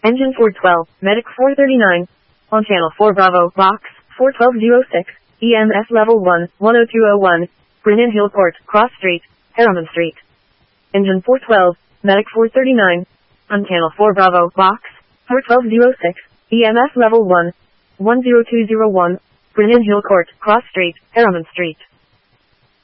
Engine 412, Medic 439. On channel 4 Bravo, box 41206, EMS level 1, 10201, Brennan Hill Court, Cross Street, Harriman Street. Engine 412, Medic 439. On channel 4 Bravo, box 41206, EMS level 1, 10201, Brennan Hill Court, Cross Street, Harriman Street.